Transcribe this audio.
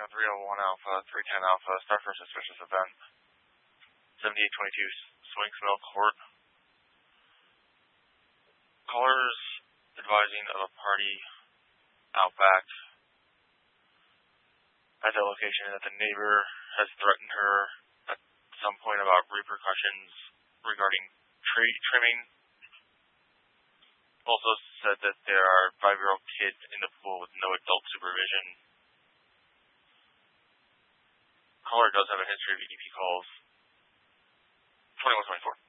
on 301 Alpha, 310 Alpha, start for suspicious event. 7822 Swinks Mill Court. Callers advising of a party out back at the location that the neighbor has threatened her at some point about repercussions regarding tree trimming. Also said that there are 5-year-old kids in the pool with no adult supervision. Caller does have a history of EDP calls. 2124.